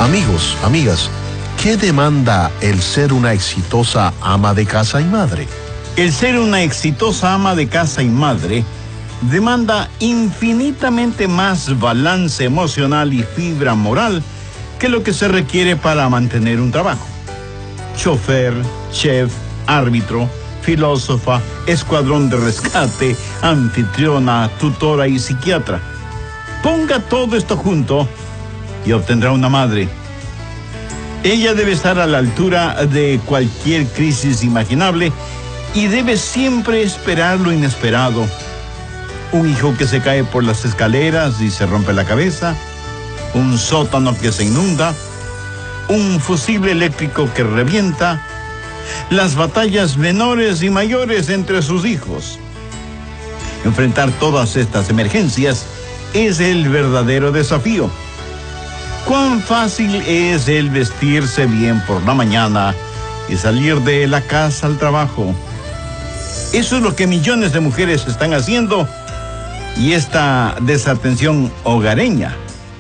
Amigos, amigas, ¿qué demanda el ser una exitosa ama de casa y madre? El ser una exitosa ama de casa y madre demanda infinitamente más balance emocional y fibra moral que lo que se requiere para mantener un trabajo. Chofer, chef, árbitro, filósofa, escuadrón de rescate, anfitriona, tutora y psiquiatra. Ponga todo esto junto y obtendrá una madre. Ella debe estar a la altura de cualquier crisis imaginable y debe siempre esperar lo inesperado. Un hijo que se cae por las escaleras y se rompe la cabeza, un sótano que se inunda, un fusible eléctrico que revienta, las batallas menores y mayores entre sus hijos. Enfrentar todas estas emergencias es el verdadero desafío. Cuán fácil es el vestirse bien por la mañana y salir de la casa al trabajo. Eso es lo que millones de mujeres están haciendo, y esta desatención hogareña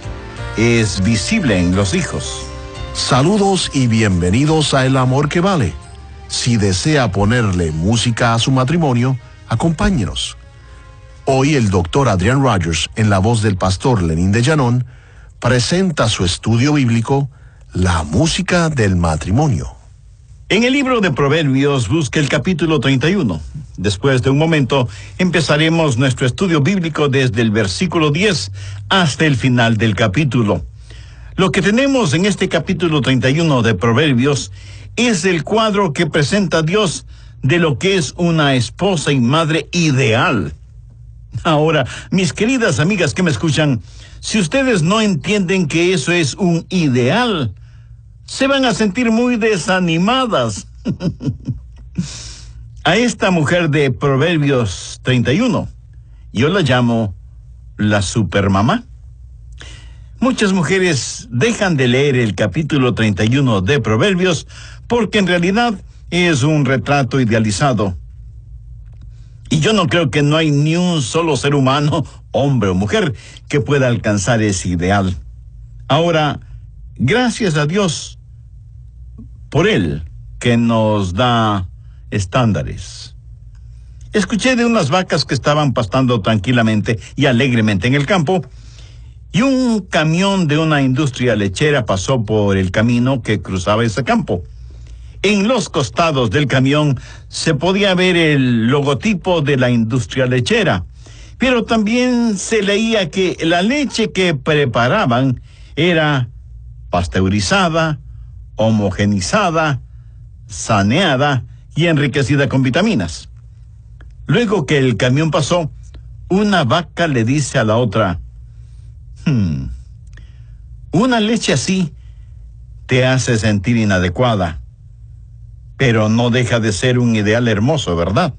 es visible en los hijos. Saludos y bienvenidos a El Amor que Vale. Si desea ponerle música a su matrimonio, acompáñenos. Hoy el doctor Adrian Rogers, en la voz del pastor Lenín de Llanón, presenta su estudio bíblico, La música del matrimonio. En el libro de Proverbios busca el capítulo 31. Después de un momento empezaremos nuestro estudio bíblico desde el versículo 10 hasta el final del capítulo. Lo que tenemos en este capítulo 31 de Proverbios es el cuadro que presenta a Dios de lo que es una esposa y madre ideal. Ahora, mis queridas amigas que me escuchan, si ustedes no entienden que eso es un ideal, se van a sentir muy desanimadas. A esta mujer de Proverbios 31, yo la llamo la supermamá. Muchas mujeres dejan de leer el capítulo 31 de Proverbios porque en realidad es un retrato idealizado. Y yo no creo que no hay ni un solo ser humano, hombre o mujer, que pueda alcanzar ese ideal. Ahora, gracias a Dios por Él, que nos da estándares. Escuché de unas vacas que estaban pastando tranquilamente y alegremente en el campo, y un camión de una industria lechera pasó por el camino que cruzaba ese campo. En los costados del camión se podía ver el logotipo de la industria lechera, pero también se leía que la leche que preparaban era pasteurizada, homogenizada, saneada y enriquecida con vitaminas. Luego que el camión pasó, una vaca le dice a la otra: una leche así te hace sentir inadecuada, pero no deja de ser un ideal hermoso, ¿verdad?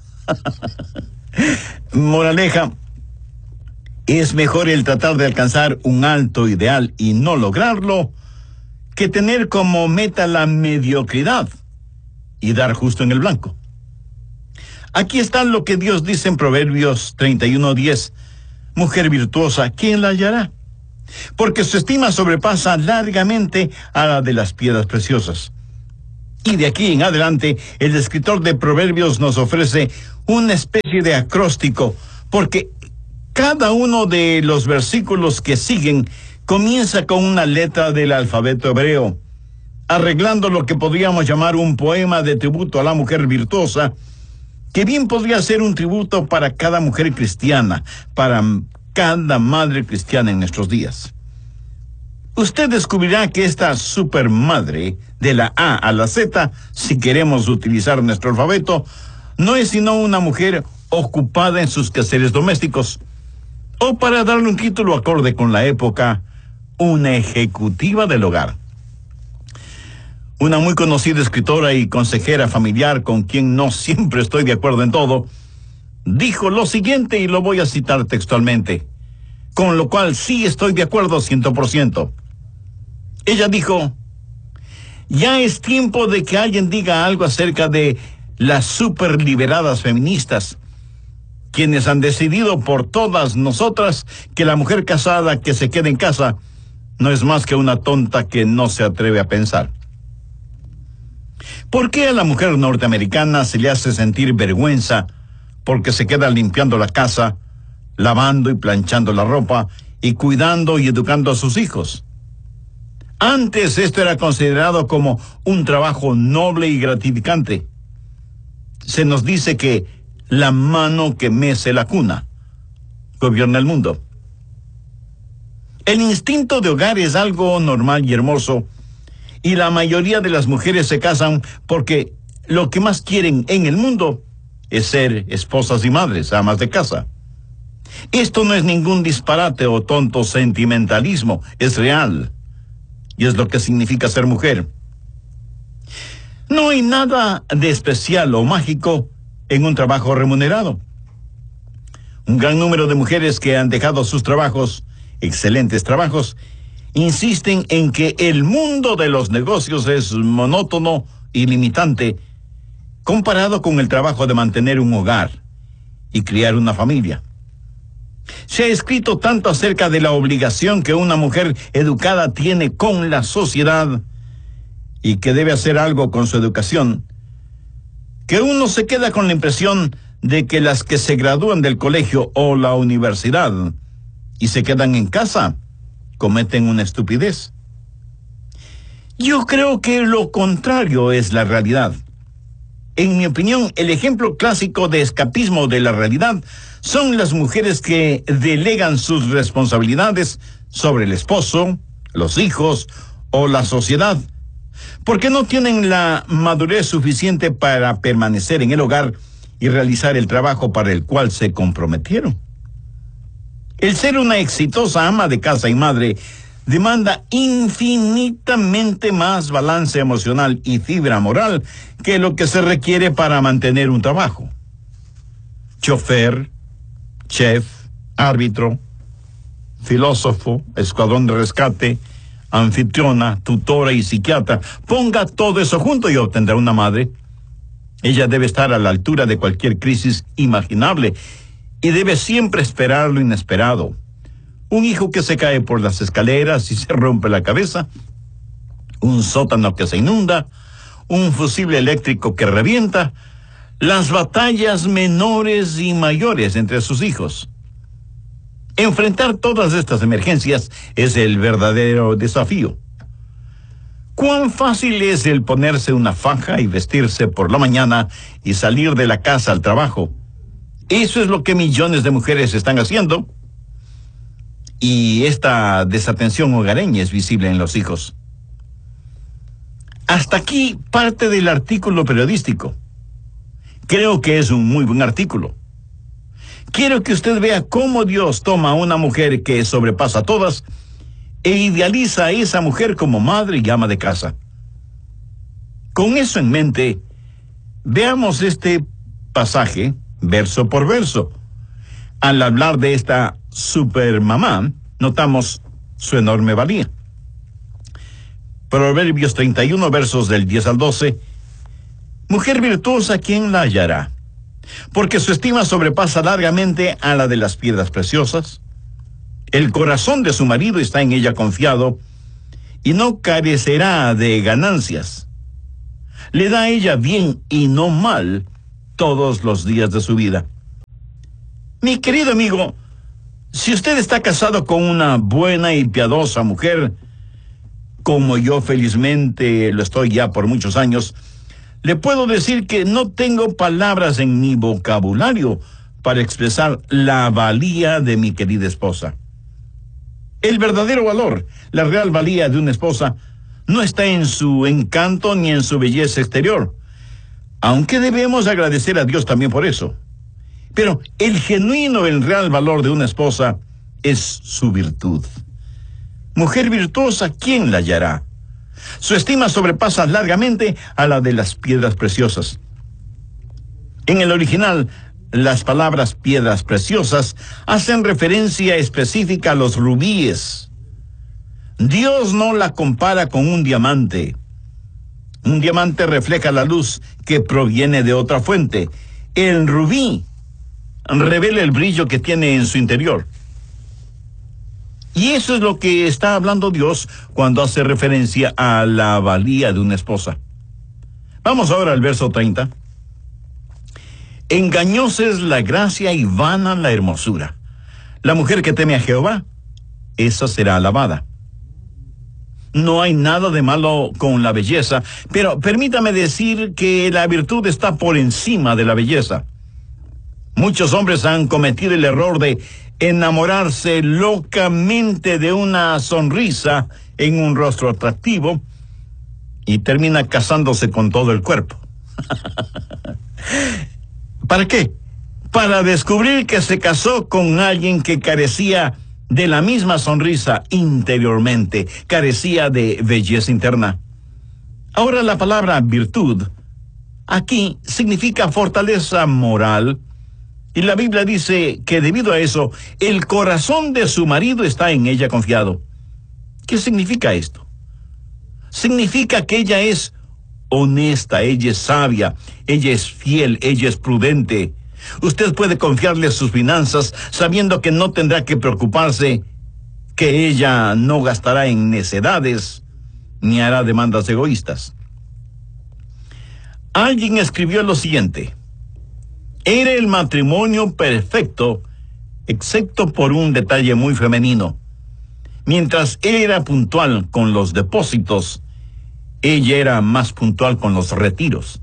Moraleja: es mejor el tratar de alcanzar un alto ideal y no lograrlo, que tener como meta la mediocridad y dar justo en el blanco. Aquí está lo que Dios dice en Proverbios 31:10. Mujer virtuosa, ¿quién la hallará? Porque su estima sobrepasa largamente a la de las piedras preciosas. Y de aquí en adelante, el escritor de Proverbios nos ofrece una especie de acróstico, porque cada uno de los versículos que siguen comienza con una letra del alfabeto hebreo, arreglando lo que podríamos llamar un poema de tributo a la mujer virtuosa, que bien podría ser un tributo para cada mujer cristiana, para cada madre cristiana en nuestros días. Usted descubrirá que esta supermadre, de la A a la Z, si queremos utilizar nuestro alfabeto, no es sino una mujer ocupada en sus quehaceres domésticos, o para darle un título acorde con la época, una ejecutiva del hogar. Una muy conocida escritora y consejera familiar, con quien no siempre estoy de acuerdo en todo, dijo lo siguiente, y lo voy a citar textualmente, con lo cual sí estoy de acuerdo 100%. Ella dijo: ya es tiempo de que alguien diga algo acerca de las superliberadas feministas, quienes han decidido por todas nosotras que la mujer casada que se quede en casa no es más que una tonta que no se atreve a pensar. ¿Por qué a la mujer norteamericana se le hace sentir vergüenza porque se queda limpiando la casa, lavando y planchando la ropa y cuidando y educando a sus hijos? Antes esto era considerado como un trabajo noble y gratificante. Se nos dice que la mano que mece la cuna gobierna el mundo. El instinto de hogar es algo normal y hermoso, y la mayoría de las mujeres se casan porque lo que más quieren en el mundo es ser esposas y madres, amas de casa. Esto no es ningún disparate o tonto sentimentalismo, es real, y es lo que significa ser mujer. No hay nada de especial o mágico en un trabajo remunerado. Un gran número de mujeres que han dejado sus trabajos, excelentes trabajos, insisten en que el mundo de los negocios es monótono y limitante comparado con el trabajo de mantener un hogar y criar una familia. Se ha escrito tanto acerca de la obligación que una mujer educada tiene con la sociedad y que debe hacer algo con su educación, que uno se queda con la impresión de que las que se gradúan del colegio o la universidad y se quedan en casa cometen una estupidez. Yo creo que lo contrario es la realidad. En mi opinión, el ejemplo clásico de escapismo de la realidad son las mujeres que delegan sus responsabilidades sobre el esposo, los hijos o la sociedad, porque no tienen la madurez suficiente para permanecer en el hogar y realizar el trabajo para el cual se comprometieron. El ser una exitosa ama de casa y madre demanda infinitamente más balance emocional y fibra moral que lo que se requiere para mantener un trabajo. Chofer, chef, árbitro, filósofo, escuadrón de rescate, anfitriona, tutora y psiquiatra. Ponga todo eso junto y obtendrá una madre. Ella debe estar a la altura de cualquier crisis imaginable y debe siempre esperar lo inesperado. Un hijo que se cae por las escaleras y se rompe la cabeza, un sótano que se inunda, un fusible eléctrico que revienta, las batallas menores y mayores entre sus hijos. Enfrentar todas estas emergencias es el verdadero desafío. ¿Cuán fácil es el ponerse una faja y vestirse por la mañana y salir de la casa al trabajo? Eso es lo que millones de mujeres están haciendo. Y esta desatención hogareña es visible en los hijos. Hasta aquí parte del artículo periodístico. Creo que es un muy buen artículo. Quiero que usted vea cómo Dios toma a una mujer que sobrepasa a todas e idealiza a esa mujer como madre y ama de casa. Con eso en mente, veamos este pasaje verso por verso. Al hablar de esta supermamá, notamos su enorme valía. Proverbios 31, versos del 10 al 12. Mujer virtuosa, ¿quién la hallará? Porque su estima sobrepasa largamente a la de las piedras preciosas. El corazón de su marido está en ella confiado, y no carecerá de ganancias. Le da a ella bien y no mal todos los días de su vida. Mi querido amigo, si usted está casado con una buena y piadosa mujer, como yo felizmente lo estoy ya por muchos años, le puedo decir que no tengo palabras en mi vocabulario para expresar la valía de mi querida esposa. El verdadero valor, la real valía de una esposa, no está en su encanto ni en su belleza exterior, aunque debemos agradecer a Dios también por eso. Pero el genuino, el real valor de una esposa es su virtud. Mujer virtuosa, ¿quién la hallará? Su estima sobrepasa largamente a la de las piedras preciosas. En el original, las palabras piedras preciosas hacen referencia específica a los rubíes. Dios no la compara con un diamante. Un diamante refleja la luz que proviene de otra fuente. El rubí revela el brillo que tiene en su interior. Y eso es lo que está hablando Dios cuando hace referencia a la valía de una esposa. Vamos ahora al verso 30. Engañosa es la gracia y vana la hermosura. La mujer que teme a Jehová, esa será alabada. No hay nada de malo con la belleza, pero permítame decir que la virtud está por encima de la belleza. Muchos hombres han cometido el error de enamorarse locamente de una sonrisa en un rostro atractivo y termina casándose con todo el cuerpo. ¿Para qué? Para descubrir que se casó con alguien que carecía de la misma sonrisa interiormente, carecía de belleza interna. Ahora la palabra virtud aquí significa fortaleza moral, y la Biblia dice que debido a eso, el corazón de su marido está en ella confiado. ¿Qué significa esto? Significa que ella es honesta, ella es sabia, ella es fiel, ella es prudente. Usted puede confiarle sus finanzas sabiendo que no tendrá que preocuparse, que ella no gastará en necedades ni hará demandas egoístas. Alguien escribió lo siguiente: era el matrimonio perfecto, excepto por un detalle muy femenino. Mientras él era puntual con los depósitos, ella era más puntual con los retiros.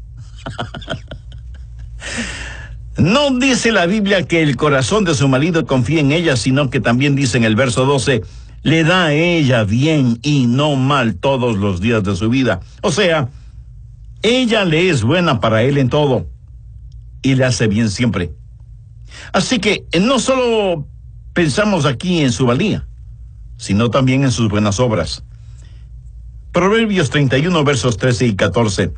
No dice la Biblia que el corazón de su marido confía en ella, sino que también dice en el verso 12, le da a ella bien y no mal todos los días de su vida. O sea, ella le es buena para él en todo y le hace bien siempre. Así que no solo pensamos aquí en su valía, sino también en sus buenas obras. Proverbios 31, versos 13 y 14.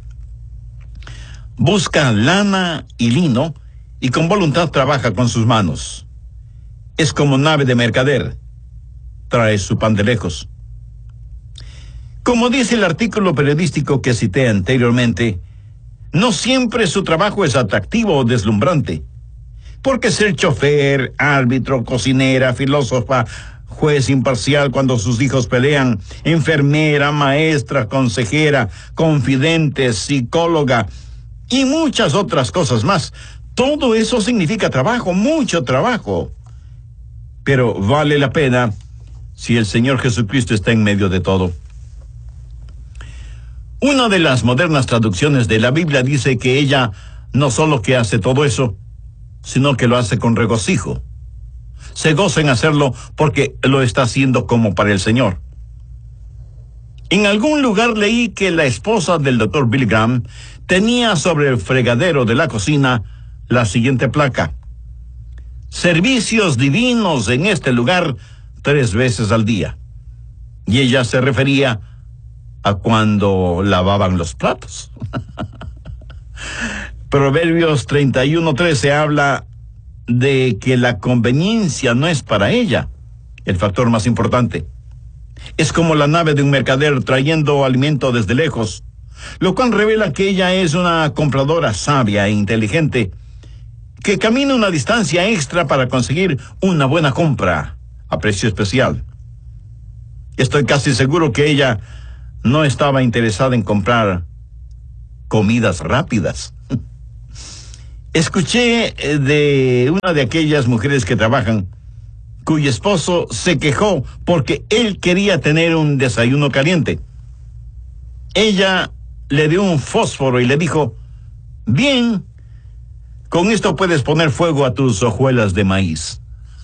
Busca lana y lino, y con voluntad trabaja con sus manos. Es como nave de mercader, trae su pan de lejos. Como dice el artículo periodístico que cité anteriormente, no siempre su trabajo es atractivo o deslumbrante, porque ser chofer, árbitro, cocinera, filósofa, juez imparcial cuando sus hijos pelean, enfermera, maestra, consejera, confidente, psicóloga y muchas otras cosas más, todo eso significa trabajo, mucho trabajo. Pero vale la pena si el Señor Jesucristo está en medio de todo. Una de las modernas traducciones de la Biblia dice que ella no solo que hace todo eso, sino que lo hace con regocijo. Se goza en hacerlo porque lo está haciendo como para el Señor. En algún lugar leí que la esposa del Dr. Billy Graham tenía sobre el fregadero de la cocina la siguiente placa: servicios divinos en este lugar 3 veces al día. Y ella se refería a cuando lavaban los platos. Proverbios 31:13 habla de que la conveniencia no es para ella el factor más importante. Es como la nave de un mercader trayendo alimento desde lejos, lo cual revela que ella es una compradora sabia e inteligente, que camina una distancia extra para conseguir una buena compra a precio especial. Estoy casi seguro que ella no estaba interesada en comprar comidas rápidas. Escuché de una de aquellas mujeres que trabajan, cuyo esposo se quejó porque él quería tener un desayuno caliente. Ella le dio un fósforo y le dijo: bien, con esto puedes poner fuego a tus hojuelas de maíz.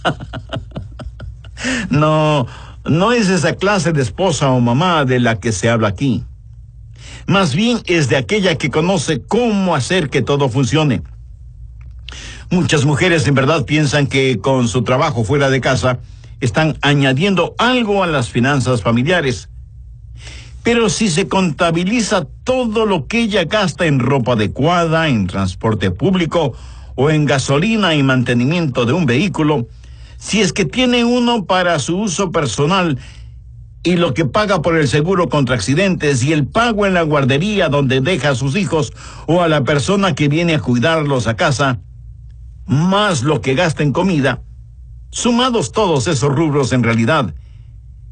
No es esa clase de esposa o mamá de la que se habla aquí. Más bien es de aquella que conoce cómo hacer que todo funcione. Muchas mujeres en verdad piensan que con su trabajo fuera de casa están añadiendo algo a las finanzas familiares. Pero si se contabiliza todo lo que ella gasta en ropa adecuada, en transporte público o en gasolina y mantenimiento de un vehículo, si es que tiene uno para su uso personal y lo que paga por el seguro contra accidentes y el pago en la guardería donde deja a sus hijos o a la persona que viene a cuidarlos a casa, más lo que gasta en comida, sumados todos esos rubros en realidad,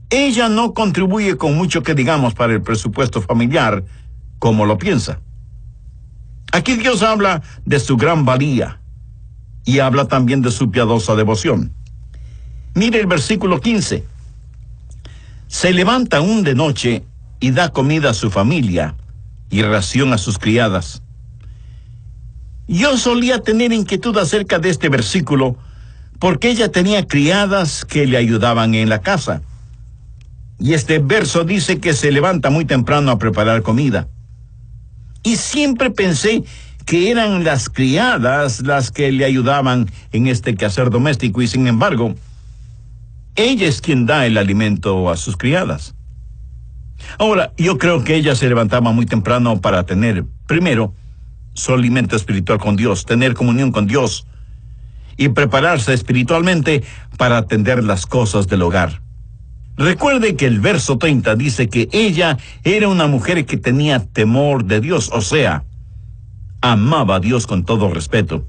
ella no contribuye con mucho que digamos para el presupuesto familiar, como lo piensa. Aquí Dios habla de su gran valía y habla también de su piadosa devoción. Mire el versículo 15. Se levanta aún de noche y da comida a su familia y ración a sus criadas. Yo solía tener inquietud acerca de este versículo porque ella tenía criadas que le ayudaban en la casa. Y este verso dice que se levanta muy temprano a preparar comida. Y siempre pensé que eran las criadas las que le ayudaban en este quehacer doméstico, y sin embargo, ella es quien da el alimento a sus criadas. Ahora, yo creo que ella se levantaba muy temprano para tener, primero, su alimento espiritual con Dios, tener comunión con Dios y prepararse espiritualmente para atender las cosas del hogar. Recuerde que el verso 30 dice que ella era una mujer que tenía temor de Dios, o sea, amaba a Dios con todo respeto.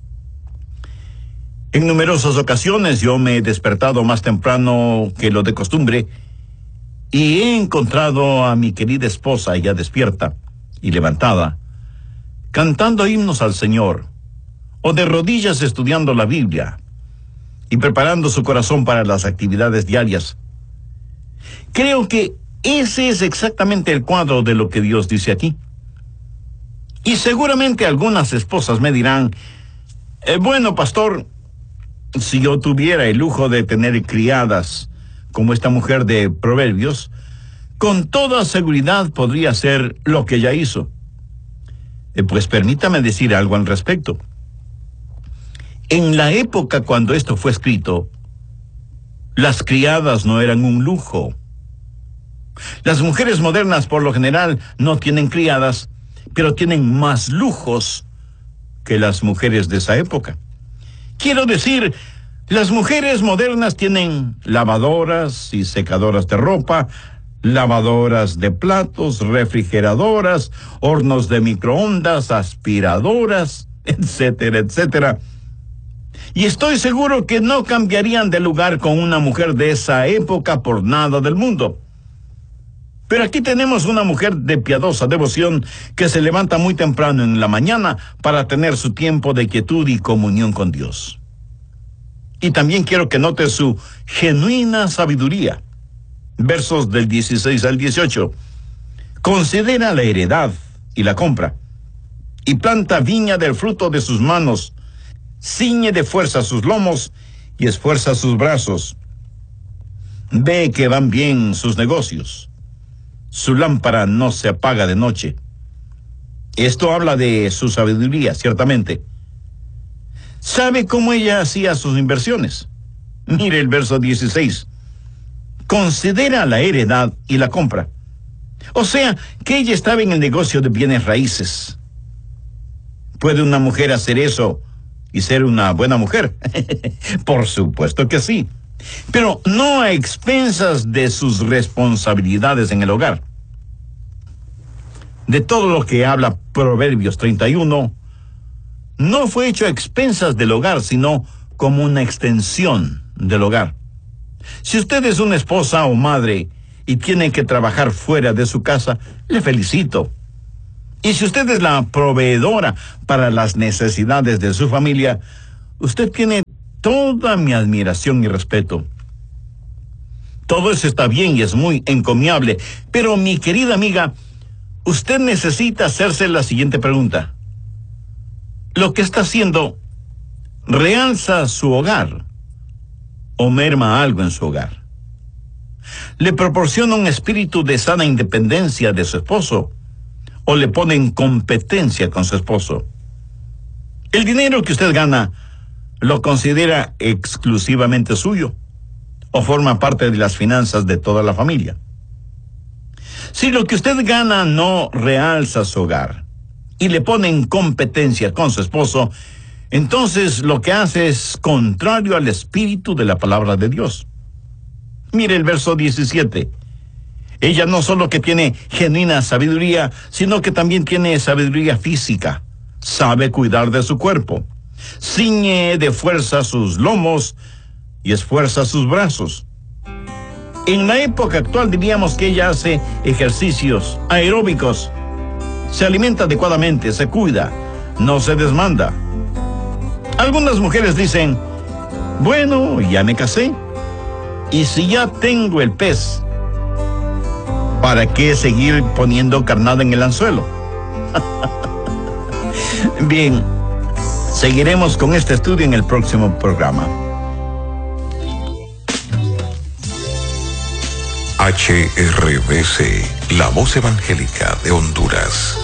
En numerosas ocasiones yo me he despertado más temprano que lo de costumbre y he encontrado a mi querida esposa ya despierta y levantada, cantando himnos al Señor, o de rodillas estudiando la Biblia y preparando su corazón para las actividades diarias. Creo que ese es exactamente el cuadro de lo que Dios dice aquí. Y seguramente algunas esposas me dirán, bueno, pastor, si yo tuviera el lujo de tener criadas como esta mujer de Proverbios, con toda seguridad podría hacer lo que ella hizo. Pues permítame decir algo al respecto. En la época cuando esto fue escrito, las criadas no eran un lujo. Las mujeres modernas por lo general no tienen criadas, pero tienen más lujos que las mujeres de esa época. Quiero decir, las mujeres modernas tienen lavadoras y secadoras de ropa, lavadoras de platos, refrigeradoras, hornos de microondas, aspiradoras, etcétera, etcétera. Y estoy seguro que no cambiarían de lugar con una mujer de esa época por nada del mundo. Pero aquí tenemos una mujer de piadosa devoción que se levanta muy temprano en la mañana para tener su tiempo de quietud y comunión con Dios. Y también quiero que note su genuina sabiduría. Versos del 16 al 18. Considera la heredad y la compra, y planta viña del fruto de sus manos, ciñe de fuerza sus lomos y esfuerza sus brazos. Ve que van bien sus negocios. Su lámpara no se apaga de noche. Esto habla de su sabiduría, ciertamente. ¿Sabe cómo ella hacía sus inversiones? Mire el verso 16. Considera la heredad y la compra. O sea, que ella estaba en el negocio de bienes raíces. ¿Puede una mujer hacer eso y ser una buena mujer? Por supuesto que sí. Pero no a expensas de sus responsabilidades en el hogar. De todo lo que habla Proverbios 31, no fue hecho a expensas del hogar, sino como una extensión del hogar. Si usted es una esposa o madre y tiene que trabajar fuera de su casa, le felicito. Y si usted es la proveedora para las necesidades de su familia, usted tiene toda mi admiración y respeto. Todo eso está bien y es muy encomiable, pero mi querida amiga, usted necesita hacerse la siguiente pregunta. ¿Lo que está haciendo realza su hogar o merma algo en su hogar? ¿Le proporciona un espíritu de sana independencia de su esposo o le pone en competencia con su esposo? ¿El dinero que usted gana lo considera exclusivamente suyo o forma parte de las finanzas de toda la familia? Si lo que usted gana no realza su hogar y le pone en competencia con su esposo, entonces lo que hace es contrario al espíritu de la palabra de Dios. Mire el verso 17. Ella no solo que tiene genuina sabiduría, sino que también tiene sabiduría física. Sabe cuidar de su cuerpo. Ciñe de fuerza sus lomos y esfuerza sus brazos. En la época actual diríamos que ella hace ejercicios aeróbicos, se alimenta adecuadamente, se cuida, no se desmanda. Algunas mujeres dicen, bueno, ya me casé, y si ya tengo el pez, ¿para qué seguir poniendo carnada en el anzuelo? Bien, seguiremos con este estudio en el próximo programa. HRBC, la voz evangélica de Honduras.